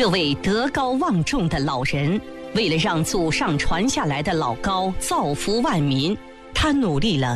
这位德高望重的老人，为了让祖上传下来的老高造福万民，他努力了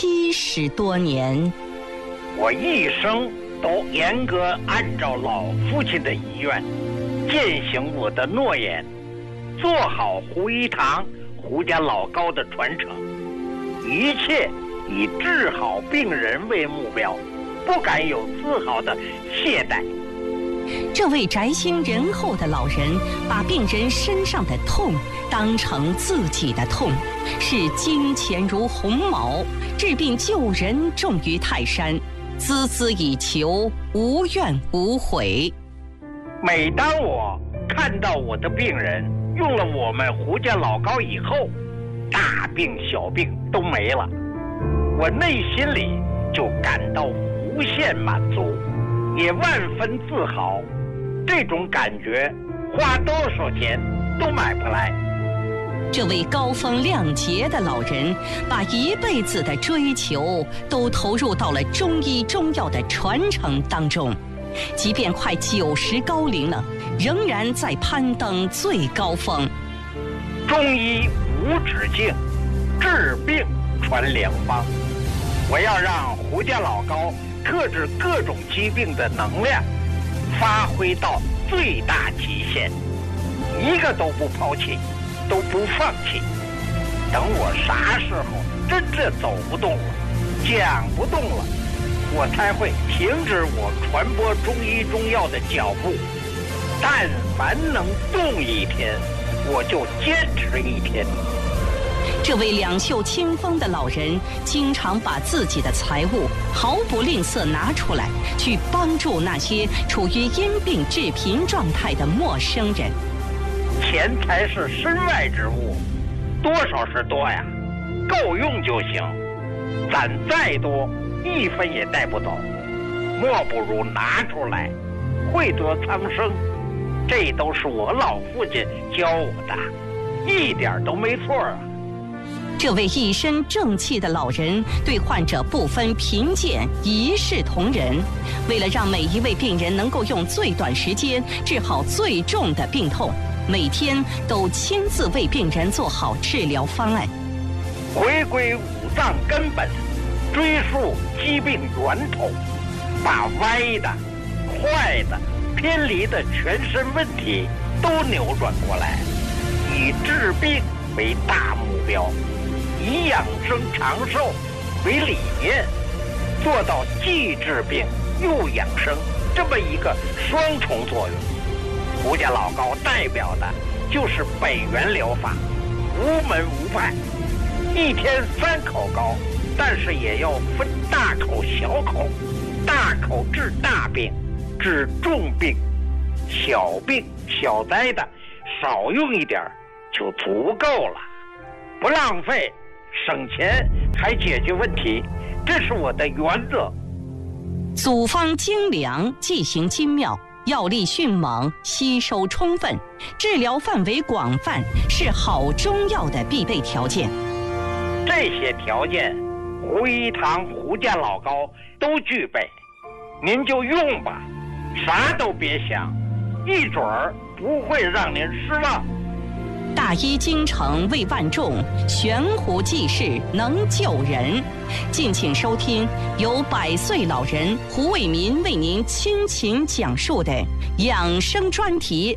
70多年。 我一生都严格按照老父亲的遗愿，践行我的诺言，做好胡一堂胡家老高的传承，一切以治好病人为目标，不敢有丝毫的懈怠。 这位宅心仁厚的老人，把病人身上的痛当成自己的痛，视金钱如鸿毛，治病救人重于泰山，孜孜以求，无怨无悔。 每当我看到我的病人用了我们胡家老高以后，大病小病都没了，我内心里就感到无限满足，也万分自豪。这种感觉花多少钱都买不来。 这位高风亮节的老人，把一辈子的追求都投入到了中医中药的传承当中，即便快90高龄了，仍然在攀登最高峰。 中医无止境，治病传良方。我要让胡家老高克制各种疾病的能量发挥到最大极限，一个都不抛弃，都不放弃。等我啥时候真正走不动了，讲不动了，我才会停止我传播中医中药的脚步。但凡能动一天，我就坚持一天。 这位两袖清风的老人，经常把自己的财物毫不吝啬拿出来，去帮助那些处于因病致贫状态的陌生人。 钱财是身外之物，多少是多呀，够用就行。攒再多，一分也带不走，莫不如拿出来，惠泽苍生。这都是我老父亲教我的，一点都没错啊。 这位一身正气的老人，对患者不分贫贱，一视同仁。为了让每一位病人能够用最短时间治好最重的病痛，每天都亲自为病人做好治疗方案。 回归五脏根本，追溯疾病源头，把歪的、坏的、偏离的全身问题都扭转过来，以治病为大目标，以养生长寿为理念，做到既治病又养生这么一个双重作用。胡家老高代表的就是北元疗法，无门无派，一天3口高，但是也要分大口小口，大口治大病，治重病，小病小灾的少用一点就足够了，不浪费，省钱还解决问题，这是我的原则。 组方精良，剂行精妙，药力迅猛，吸收充分，治疗范围广泛，是好中药的必备条件。 这些条件，胡一堂胡家老高都具备，您就用吧，啥都别想，一准儿不会让您失望。 大医精诚为万众，悬壶济世能救人。敬请收听由100岁老人胡卫民为您倾情讲述的养生专题。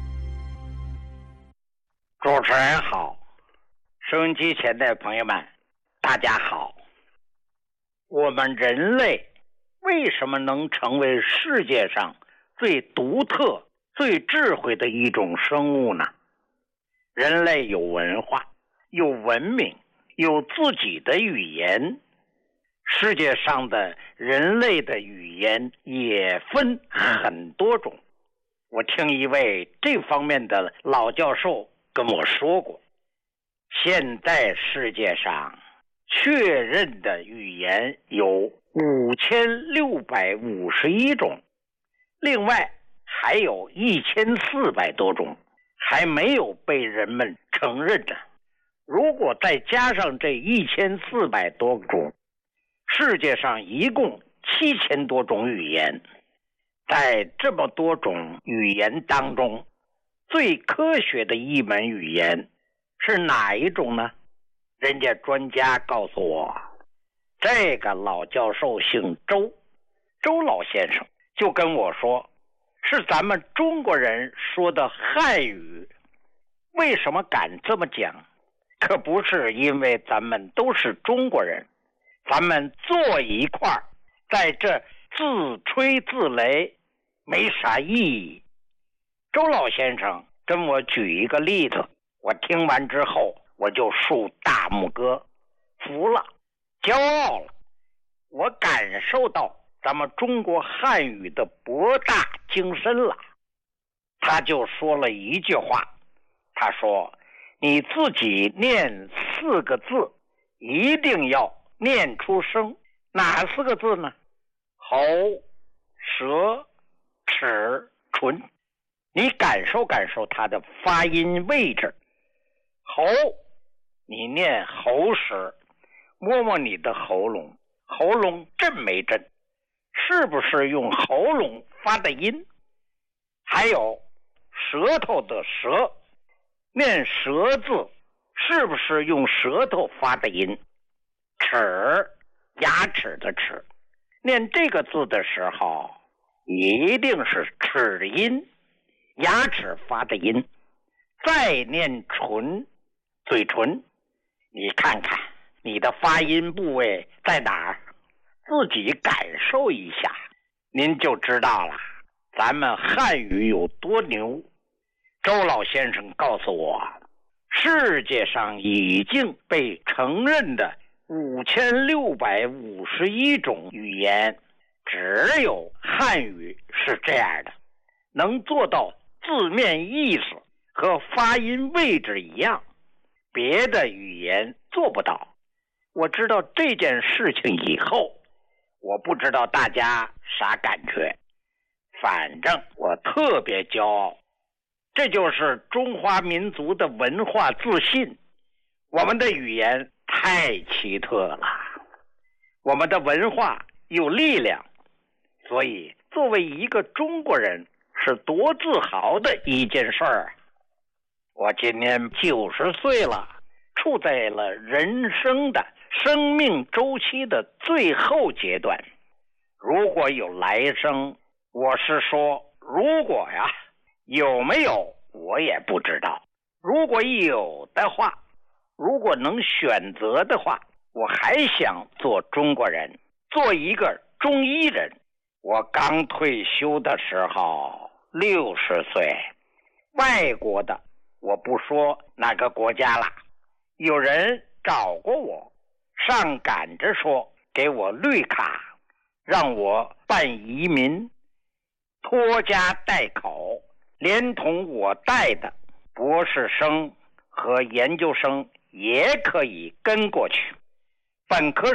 主持人好，收音机前的朋友们大家好。我们人类为什么能成为世界上最独特最智慧的一种生物呢？人类有文化，有文明，有自己的语言。世界上的人类的语言也分很多种。我听一位这方面的老教授跟我说过，现在世界上确认的语言有5651种，另外还有1400多种还没有被人们承认的。如果再加上这1400多种，世界上一共7000多种语言。在这么多种语言当中， 最科学的一门语言是哪一种呢？人家专家告诉我，这个老教授姓周，周老先生就跟我说，是咱们中国人说的汉语。为什么敢这么讲？可不是因为咱们都是中国人，咱们坐一块儿，在这自吹自擂没啥意义。周老先生跟我举一个例子，我听完之后我就竖大拇哥，服了，骄傲了。我感受到咱们中国汉语的博大精深了。他就说了一句话，他说，你自己念4个字一定要念出声。哪4个字呢？喉、舌、齿、唇。你感受感受它的发音位置。喉，你念喉舌，摸摸你的喉咙，喉咙震没震？是不是用喉咙发的音？还有舌头的舌，念舌字是不是用舌头发的音？齿，牙齿的齿，念这个字的时候一定是齿音，牙齿发的音。再念唇，嘴唇，你看看你的发音部位在哪儿，自己感受一下，您就知道了咱们汉语有多牛。周老先生告诉我，世界上已经被承认的5651种语言，只有汉语是这样的，能做到字面意思和发音位置一样，别的语言做不到。我知道这件事情以后，我不知道大家啥感觉，反正我特别骄傲。这就是中华民族的文化自信。我们的语言太奇特了，我们的文化有力量，所以作为一个中国人是多自豪的一件事儿。我今年90岁了，处在了人生的生命周期的最后阶段。如果有来生，我是说如果呀，有没有我也不知道。如果有的话，如果能选择的话，我还想做中国人，做一个中医人。我刚退休的时候60岁，外国的我不说哪个国家了，有人找过我，上赶着说给我绿卡，让我办移民，拖家带口，连同我带的博士生和研究生也可以跟过去。本科